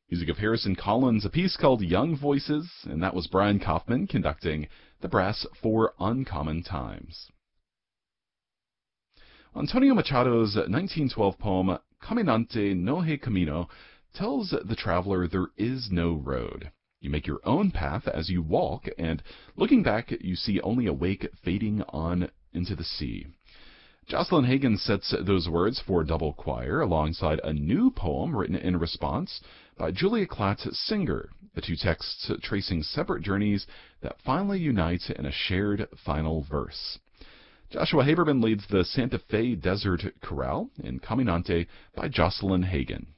Music of Harrison Collins, a piece called Young Voices, and that was Brian Kaufman conducting the brass for Uncommon Times. Antonio Machado's 1912 poem Caminante no hay camino tells the traveler there is no road. You make your own path as you walk, and looking back, you see only a wake fading on into the sea. Jocelyn Hagan sets those words for double choir alongside a new poem written in response by Julia Klatt Singer, the two texts tracing separate journeys that finally unite in a shared final verse. Joshua Haberman leads the Santa Fe Desert Chorale in Caminante by Jocelyn Hagan.